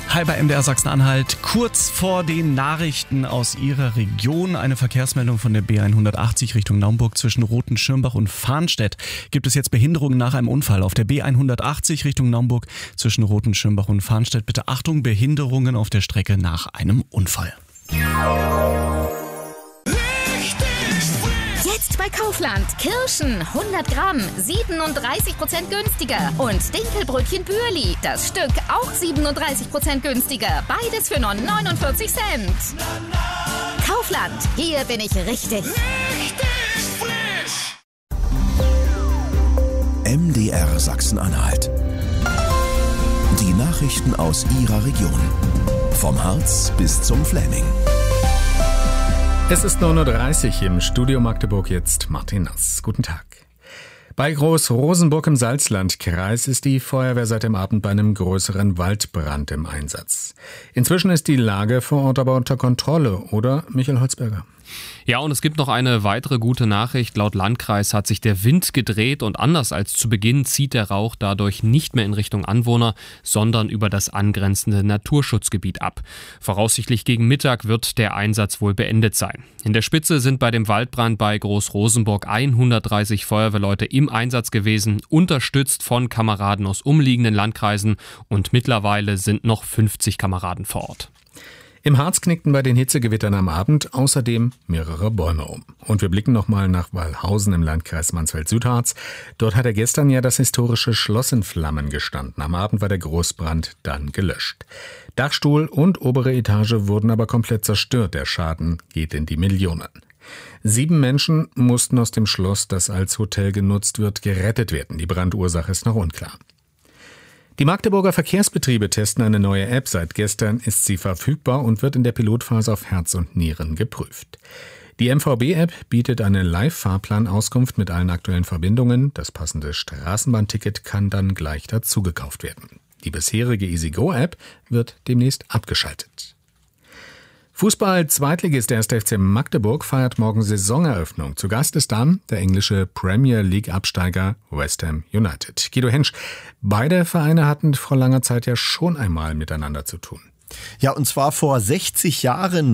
Hi bei MDR Sachsen-Anhalt. Kurz vor den Nachrichten aus Ihrer Region. Eine Verkehrsmeldung von der B180 Richtung Naumburg zwischen Rothenschirmbach und Farnstedt. Gibt es jetzt Behinderungen nach einem Unfall? Auf der B180 Richtung Naumburg zwischen Rothenschirmbach und Farnstedt. Bitte Achtung, Behinderungen auf der Strecke nach einem Unfall. Jetzt bei Kaufland. Kirschen 100 Gramm, 37% günstiger. Und Dinkelbrötchen Bürli, das Stück auch 37% günstiger. Beides für nur 49 Cent. Kaufland, hier bin ich richtig. MDR Sachsen-Anhalt. Die Nachrichten aus Ihrer Region. Vom Harz bis zum Fläming. Es ist 9.30 Uhr im Studio Magdeburg, jetzt Martin Nass. Guten Tag. Bei Groß-Rosenburg im Salzlandkreis ist die Feuerwehr seit dem Abend bei einem größeren Waldbrand im Einsatz. Inzwischen ist die Lage vor Ort aber unter Kontrolle, oder, Michael Holzberger? Ja, und es gibt noch eine weitere gute Nachricht. Laut Landkreis hat sich der Wind gedreht und anders als zu Beginn zieht der Rauch dadurch nicht mehr in Richtung Anwohner, sondern über das angrenzende Naturschutzgebiet ab. Voraussichtlich gegen Mittag wird der Einsatz wohl beendet sein. In der Spitze sind bei dem Waldbrand bei Groß-Rosenburg 130 Feuerwehrleute im Einsatz gewesen, unterstützt von Kameraden aus umliegenden Landkreisen, und mittlerweile sind noch 50 Kameraden vor Ort. Im Harz knickten bei den Hitzegewittern am Abend außerdem mehrere Bäume um. Und wir blicken nochmal nach Wallhausen im Landkreis Mansfeld-Südharz. Dort hatte gestern ja das historische Schloss in Flammen gestanden. Am Abend war der Großbrand dann gelöscht. Dachstuhl und obere Etage wurden aber komplett zerstört. Der Schaden geht in die Millionen. 7 Menschen mussten aus dem Schloss, das als Hotel genutzt wird, gerettet werden. Die Brandursache ist noch unklar. Die Magdeburger Verkehrsbetriebe testen eine neue App. Seit gestern ist sie verfügbar und wird in der Pilotphase auf Herz und Nieren geprüft. Die MVB-App bietet eine Live-Fahrplanauskunft mit allen aktuellen Verbindungen. Das passende Straßenbahnticket kann dann gleich dazu gekauft werden. Die bisherige EasyGo-App wird demnächst abgeschaltet. Fußball-Zweitligist der 1. FC Magdeburg feiert morgen Saisoneröffnung. Zu Gast ist dann der englische Premier League-Absteiger West Ham United. Guido Hensch, beide Vereine hatten vor langer Zeit ja schon einmal miteinander zu tun. Ja, und zwar vor 60 Jahren,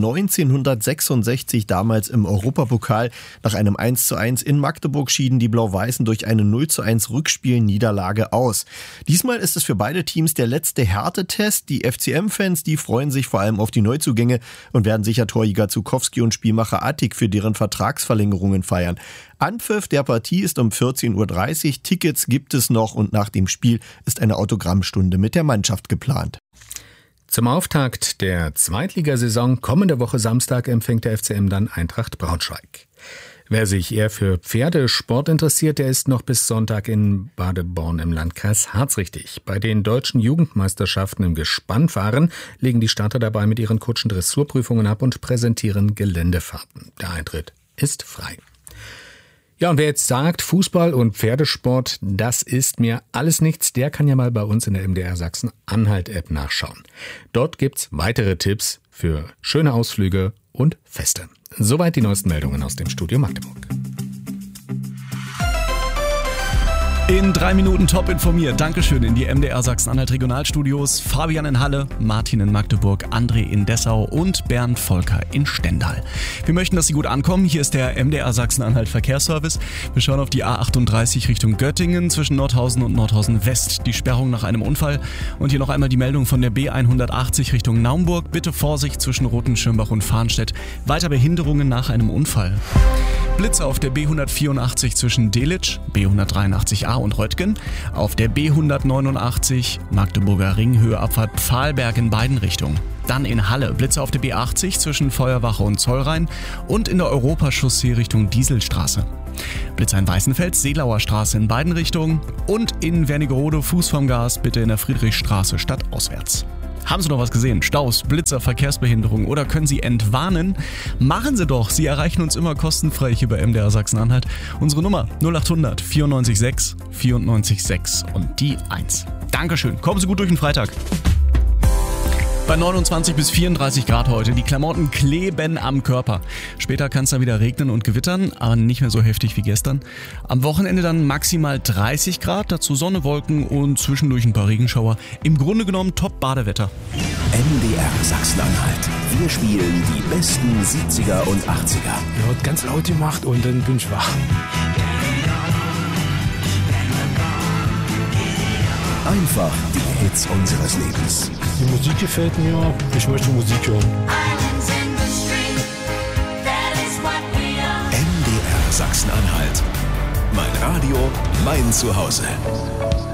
1966, damals im Europapokal. Nach einem 1:1 in Magdeburg schieden die Blau-Weißen durch eine 0:1 Rückspielniederlage aus. Diesmal ist es für beide Teams der letzte Härtetest. Die FCM-Fans, die freuen sich vor allem auf die Neuzugänge und werden sicher Torjäger Zukowski und Spielmacher Attik für deren Vertragsverlängerungen feiern. Anpfiff der Partie ist um 14.30 Uhr. Tickets gibt es noch und nach dem Spiel ist eine Autogrammstunde mit der Mannschaft geplant. Zum Auftakt der Zweitligasaison kommende Woche Samstag empfängt der FCM dann Eintracht Braunschweig. Wer sich eher für Pferdesport interessiert, der ist noch bis Sonntag in Badeborn im Landkreis Harz richtig. Bei den deutschen Jugendmeisterschaften im Gespannfahren legen die Starter dabei mit ihren Kutschen Dressurprüfungen ab und präsentieren Geländefahrten. Der Eintritt ist frei. Ja, und wer jetzt sagt, Fußball und Pferdesport, das ist mir alles nichts, der kann ja mal bei uns in der MDR Sachsen-Anhalt-App nachschauen. Dort gibt's weitere Tipps für schöne Ausflüge und Feste. Soweit die neuesten Meldungen aus dem Studio Magdeburg. In 3 Minuten top informiert. Dankeschön in die MDR Sachsen-Anhalt Regionalstudios. Fabian in Halle, Martin in Magdeburg, André in Dessau und Bernd Volker in Stendal. Wir möchten, dass Sie gut ankommen. Hier ist der MDR Sachsen-Anhalt Verkehrsservice. Wir schauen auf die A38 Richtung Göttingen zwischen Nordhausen und Nordhausen West. Die Sperrung nach einem Unfall. Und hier noch einmal die Meldung von der B180 Richtung Naumburg. Bitte Vorsicht zwischen Rothenschirmbach und Farnstedt. Weiter Behinderungen nach einem Unfall. Blitze auf der B184 zwischen Delitzsch, B183a und Röttgen, auf der B189 Magdeburger Ring, Höhe Abfahrt Pfahlberg in beiden Richtungen. Dann in Halle Blitze auf der B80 zwischen Feuerwache und Zollrhein und in der Europachaussee Richtung Dieselstraße. Blitze in Weißenfels, Seelauer Straße in beiden Richtungen und in Wernigerode Fuß vom Gas bitte in der Friedrichstraße stadtauswärts. Haben Sie noch was gesehen? Staus, Blitzer, Verkehrsbehinderung oder können Sie entwarnen? Machen Sie doch. Sie erreichen uns immer kostenfrei hier bei MDR Sachsen-Anhalt. Unsere Nummer 0800 94 6 94 6 und die 1. Dankeschön. Kommen Sie gut durch den Freitag. Bei 29 bis 34 Grad heute. Die Klamotten kleben am Körper. Später kann es dann wieder regnen und gewittern, aber nicht mehr so heftig wie gestern. Am Wochenende dann maximal 30 Grad, dazu Sonne, Wolken und zwischendurch ein paar Regenschauer. Im Grunde genommen top Badewetter. MDR Sachsen-Anhalt. Wir spielen die besten 70er und 80er. Er hat ganz laut gemacht und dann bin ich wach. Einfach die Hits unseres Lebens. Die Musik gefällt mir, ich möchte Musik hören. MDR Sachsen-Anhalt. Mein Radio, mein Zuhause.